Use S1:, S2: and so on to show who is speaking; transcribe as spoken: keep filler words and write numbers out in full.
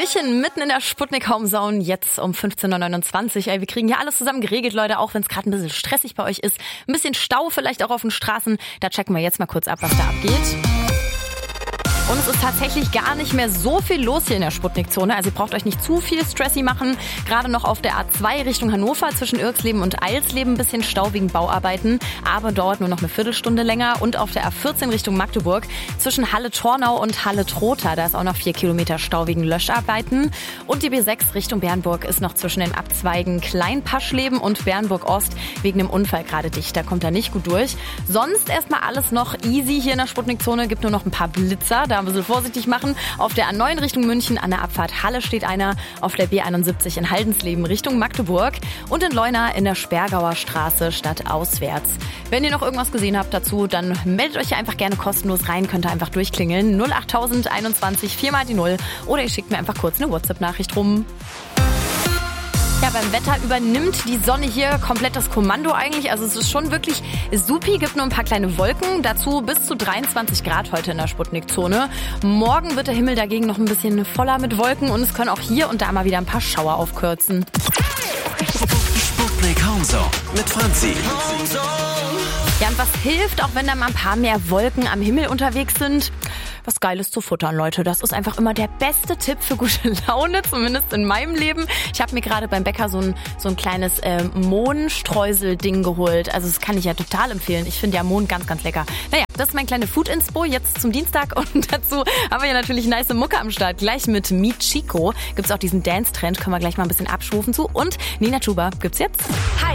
S1: Hallöchen, mitten in der Sputnik-Homezone, jetzt um fünfzehn Uhr neunundzwanzig. Ey, wir kriegen hier alles zusammen geregelt, Leute, auch wenn es gerade ein bisschen stressig bei euch ist. Ein bisschen Stau vielleicht auch auf den Straßen. Da checken wir jetzt mal kurz ab, was da abgeht. Und es ist tatsächlich gar nicht mehr so viel los hier in der Sputnik-Zone. Also ihr braucht euch nicht zu viel Stressy machen. Gerade noch auf der A zwei Richtung Hannover zwischen Irxleben und Eilsleben ein bisschen Stau wegen Bauarbeiten. Aber dauert nur noch eine Viertelstunde länger. Und auf der A vierzehn Richtung Magdeburg zwischen Halle-Tornau und Halle-Trotha. Da ist auch noch vier Kilometer Stau wegen Löscharbeiten. Und die B sechs Richtung Bernburg ist noch zwischen den Abzweigen Kleinpaschleben und Bernburg-Ost wegen einem Unfall gerade dicht. Da kommt er nicht gut durch. Sonst erstmal alles noch easy hier in der Sputnik-Zone. Gibt nur noch ein paar Blitzer. Da ein bisschen vorsichtig machen. Auf der A neun Richtung München an der Abfahrt Halle steht einer, auf der B einundsiebzig in Haldensleben Richtung Magdeburg und in Leuna in der Sperrgauer Straße stadtauswärts. Wenn ihr noch irgendwas gesehen habt dazu, dann meldet euch ja einfach gerne kostenlos rein, könnt ihr einfach durchklingeln. null acht einundzwanzig vier mal die null oder ihr schickt mir einfach kurz eine WhatsApp-Nachricht rum. Ja, beim Wetter übernimmt die Sonne hier komplett das Kommando eigentlich. Also es ist schon wirklich supi, gibt nur ein paar kleine Wolken. Dazu bis zu dreiundzwanzig Grad heute in der Sputnik-Zone. Morgen wird der Himmel dagegen noch ein bisschen voller mit Wolken und es können auch hier und da mal wieder ein paar Schauer aufkürzen.
S2: Sputnik Homezone mit Franzi.
S1: Ja, und was hilft, auch wenn da mal ein paar mehr Wolken am Himmel unterwegs sind? Was Geiles zu futtern, Leute. Das ist einfach immer der beste Tipp für gute Laune, zumindest in meinem Leben. Ich habe mir gerade beim Bäcker so ein, so ein kleines äh, Mohnstreusel-Ding geholt. Also das kann ich ja total empfehlen. Ich finde ja Mohn ganz, ganz lecker. Naja, das ist mein kleine Food-Inspo jetzt zum Dienstag. Und dazu haben wir ja natürlich nice Mucke am Start. Gleich mit Meet Chico gibt's auch diesen Dance-Trend. Können wir gleich mal ein bisschen abschwufen zu. Und Nina Chuba gibt's jetzt. Hi.